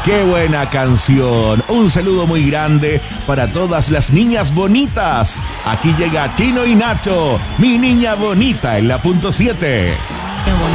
¡Qué buena canción! Un saludo muy grande para todas las niñas bonitas. Aquí llega Chino y Nacho, mi niña bonita en la punto 7. Qué bonito.